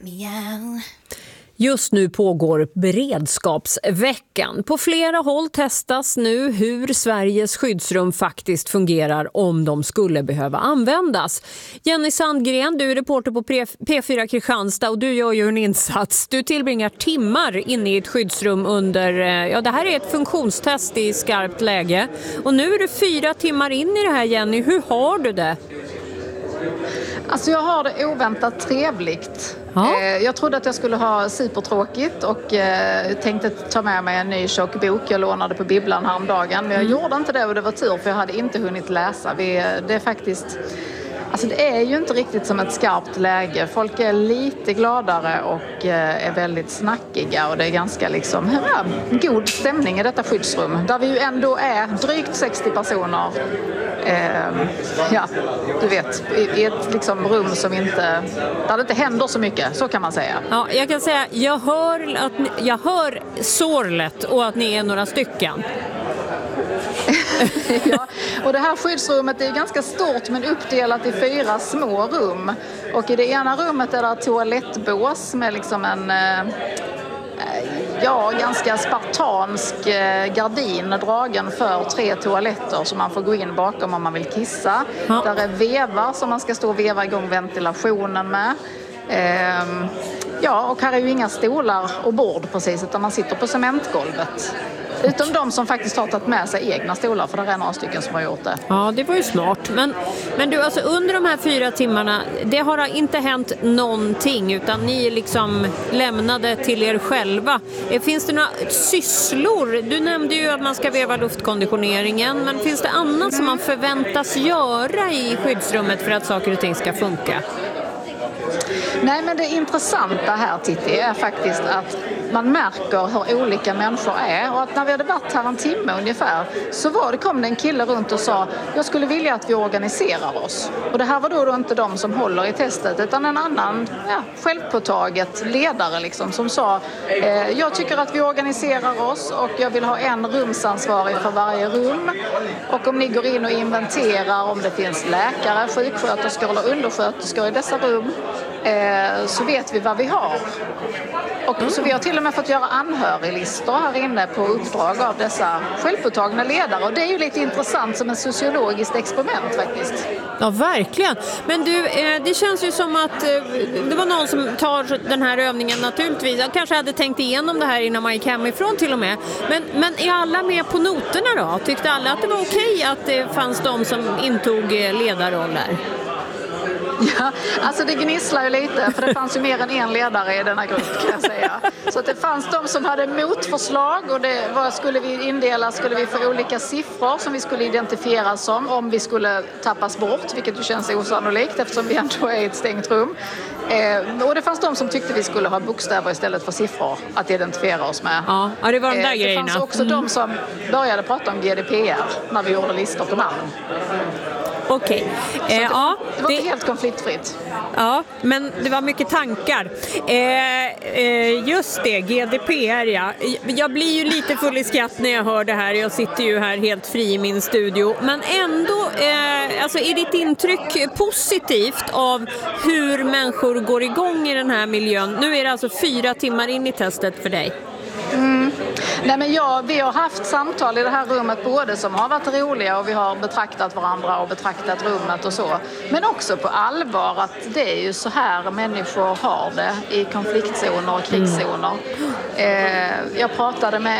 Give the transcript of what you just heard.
Miau. Just nu pågår beredskapsveckan. På flera håll testas nu hur Sveriges skyddsrum faktiskt fungerar om de skulle behöva användas. Jenny Sandgren, du är reporter på P4 Kristianstad och du gör ju en insats. Du tillbringar timmar inne i ett skyddsrum under, det här är ett funktionstest i skarpt läge. Och nu är du 4 timmar in i det här, Jenny. Hur har du det? Alltså jag har det oväntat trevligt. Ja. Jag trodde att jag skulle ha supertråkigt och tänkte ta med mig en ny tjock bok jag lånade på bibblan häromdagen. Men jag gjorde inte det och det var tur för jag hade inte hunnit läsa. Det är faktiskt... Alltså det är ju inte riktigt som ett skarpt läge. Folk är lite gladare och är väldigt snackiga och det är ganska god stämning i detta skyddsrum. Där vi ju ändå är drygt 60 personer. Du vet, i ett rum som inte, där det inte händer så mycket, så kan man säga. Ja, jag kan säga, jag hör sorlet och att ni är några stycken. Ja, och det här skyddsrummet är ganska stort men uppdelat i 4 små rum. Och i det ena rummet är det toalettbås med en ganska spartansk gardin dragen för 3 toaletter som man får gå in bakom om man vill kissa. Ja. Där är vevar som man ska stå och veva igång ventilationen med. Och här är ju inga stolar och bord precis utan man sitter på cementgolvet. Utom de som faktiskt har tagit med sig egna stolar, för det är några stycken som har gjort det. Ja, det var ju smart. Men du, alltså under de här 4 timmarna, det har inte hänt någonting utan ni är lämnade till er själva. Finns det några sysslor? Du nämnde ju att man ska veva luftkonditioneringen, men finns det annat som man förväntas göra i skyddsrummet för att saker och ting ska funka? Nej, men det intressanta här, Titti, är faktiskt att man märker hur olika människor är. Och att när vi hade varit här en timme ungefär så kom det en kille runt och sa jag skulle vilja att vi organiserar oss. Och det här var då inte de som håller i testet utan en annan självpåtaget ledare som sa jag tycker att vi organiserar oss och jag vill ha en rumsansvarig för varje rum. Och om ni går in och inventerar om det finns läkare, sjuksköterskor eller undersköterskor i dessa rum så vet vi vad vi har. Och så vi har till och med fått göra anhöriglistor här inne på uppdrag av dessa självpåtagna ledare. Och det är ju lite intressant som en sociologiskt experiment faktiskt. Ja, verkligen. Men du, det känns ju som att det var någon som tar den här övningen naturligtvis. Jag kanske hade tänkt igenom det här innan man gick hemifrån till och med. Men är alla med på noterna då? Tyckte alla att det var okej att det fanns de som intog ledarroller? Ja, alltså det gnisslar ju lite för det fanns ju mer än en ledare i denna grupp kan jag säga. Så att det fanns de som hade motförslag och skulle vi få olika siffror som vi skulle identifieras som om vi skulle tappas bort, vilket ju känns osannolikt eftersom vi ändå är i ett stängt rum. Och det fanns de som tyckte vi skulle ha bokstäver istället för siffror att identifiera oss med. Ja, det var de där grejerna. Det fanns också de som började prata om GDPR när vi gjorde listor på namn. Okej. Det var inte helt konfliktfritt. Ja, men det var mycket tankar. Just det, GDPR, ja. Jag blir ju lite full i skratt när jag hör det här. Jag sitter ju här helt fri i min studio. Men ändå, är ditt intryck positivt av hur människor går igång i den här miljön? Nu är det alltså 4 timmar in i testet för dig. Nej, men vi har haft samtal i det här rummet både som har varit roliga och vi har betraktat varandra och betraktat rummet och så. Men också på allvar att det är ju så här människor har det i konfliktzoner och krigszoner. Jag pratade med